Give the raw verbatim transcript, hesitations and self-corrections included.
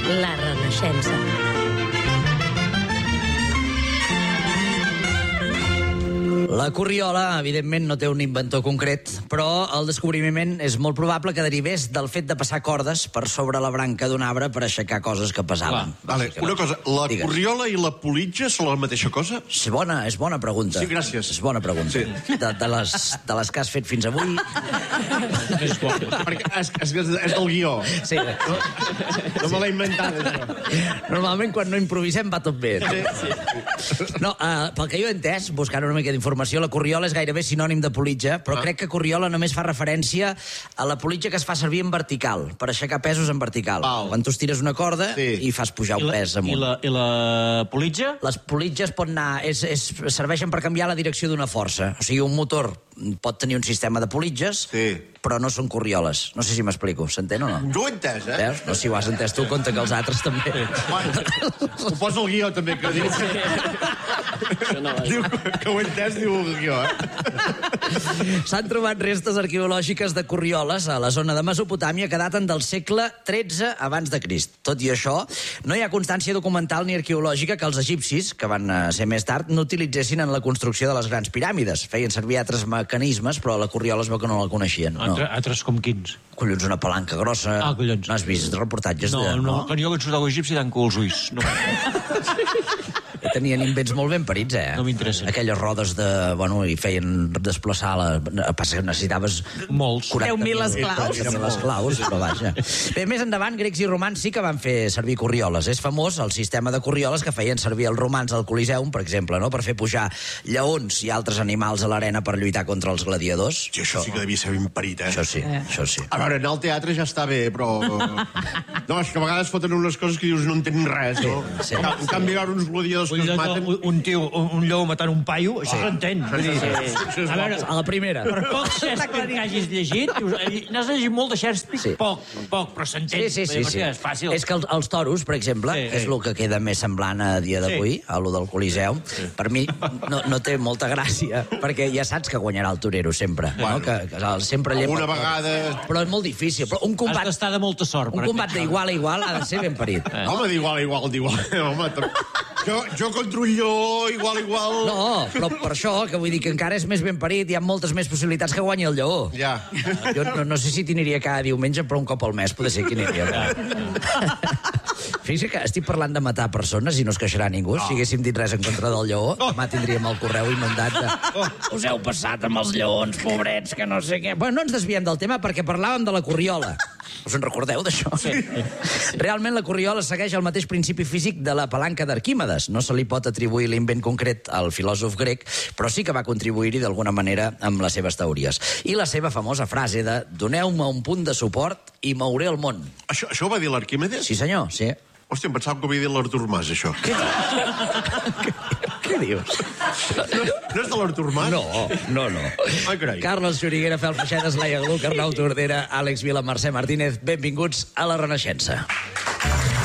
La Renaixença. La corriola, evidentment, no té un inventor concret, però el descobriment és molt probable que derivés del fet de passar cordes per sobre la branca d'un arbre per aixecar coses que pesaven. Vale, una cosa, la Digues. corriola i la politja són la mateixa cosa? És bona, és bona pregunta. Sí, gràcies. És bona pregunta. Sí. De, de, les, de les que has fet fins avui... Perquè és, és, és del guió. Sí. No, no me l'he inventat, això. Normalment, quan no improvisem, va tot bé. Sí, sí. No, uh, pel que jo he entès, buscant una mica d'informació, la corriola és gairebé sinònim de politja, però ah. crec que corriola només fa referència a la politja que es fa servir en vertical, per aixecar pesos en vertical. Val. Quan tu estires una corda Sí. i fas pujar un pes amunt. I la, i la politja? Les politges pot anar, és, és, serveixen per canviar la direcció d'una força. O sigui, un motor pot tenir un sistema de politges, Sí. però no són corrioles. No sé si m'explico, s'entén o no? Jo ho he entès, eh? Veus? No, si ho has entès tu, compte que els altres també. Bueno, ho posa el guió, també, que diu que... diu que ho he entès, diu el guió, eh? S'han trobat restes arqueològiques de corrioles a la zona de Mesopotàmia que daten del segle tretze abans de Crist. Tot i això, no hi ha constància documental ni arqueològica que els egipcis, que van ser més tard, no utilitzessin en la construcció de les grans piràmides. Feien servir altres mecanismes, però la corriola es veu que no la coneixien. No. Altre, altres com quins? Collons, una palanca grossa. Ah, collons. No has vist reportatges No, de... no, que jo que et surt egipci tanco els ulls. No. Que tenien invents molt ben parits, eh? No m'interessa. Aquelles rodes de... Bueno, i feien desplaçar la... Passa que necessitaves... Molts. deu mil esclaus. deu mil esclaus, però vaja. Bé, més endavant, grecs i romans sí que van fer servir corrioles. És famós el sistema de corrioles que feien servir els romans al Coliseum, per exemple, no? Per fer pujar lleons i altres animals a l'arena per lluitar contra els gladiadors. Sí, això sí que devia ser ben parit, eh? Això sí, eh. això sí. A veure, anar al teatre ja està bé, però... No, és que a vegades foten unes coses que dius no entenc res, no? Sí, sí. En canvi, veure uns gladiadors que es maten... Un, un tio, un, un lleó matant un paio, això s'entén. Sí, sí, sí. A veure, A la primera. per poc Shakespeare que hagis llegit, dius, n'has llegit molt de Shakespeare? Sí. Poc, poc, però s'entén. Sí, sí, sí, sí. És fàcil. És que els, els toros, per exemple, Sí, que és sí. el que queda més semblant a dia d'avui, Sí. a lo del Coliseum, per mi no, no té molta gràcia, perquè ja saps que guanyarà el torero sempre, no? Que, que sempre llepa... Alguna vegada... Però és molt difícil. Però un Has combat, d'estar de molta sort. un per combat enganxar. d'igual a igual ha de ser ben parit. Home, d'igual, igual, d'igual. Home, tam- jo, jo contra un lleó, igual, igual... No, però per això, que vull dir que encara és més ben parit, hi ha moltes més possibilitats que guanyi el lleó. Ja. Jo no, no sé si t'aniria cada diumenge, però un cop al mes poder ser que aniria. Fixa't que estic parlant de matar persones i no es queixarà ningú. No. Si haguéssim dit res en contra del lleó, demà tindríem el correu inundat de... Us heu passat amb els lleons, pobrets, que no sé què... Bueno, no ens desviem del tema perquè parlàvem de la corriola. Us en recordeu d'això? Sí. Realment la corriola segueix el mateix principi físic de la palanca d'Arquímedes. No se li pot atribuir l'invent concret al filòsof grec, però sí que va contribuir-hi d'alguna manera amb les seves teories. I la seva famosa frase de doneu-me un punt de suport i mouré el món. Això, això ho va dir l'Arquímedes? Sí, senyor, sí. Hòstia, em pensava que ho havia dit l'Artur Mas, això. Què, què dius? No, no és de l'Artur Mas? No, no, no. Ai, carai. Carles Xuriguera, Fel Feixedes, Laia Gluck, Arnau Tordera, Àlex Vila, Mercè Martínez, benvinguts a la Renaixença.